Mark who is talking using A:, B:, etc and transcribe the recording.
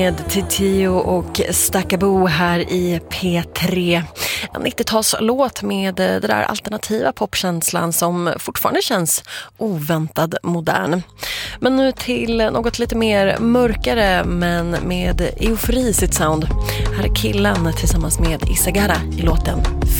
A: Med Titio och Stackabo här i P3. En 90-talslåt med det där alternativa popkänslan som fortfarande känns oväntad modern. Men nu till något lite mer mörkare men med eufori i sitt sound. Här är Killen tillsammans med Isagara i låten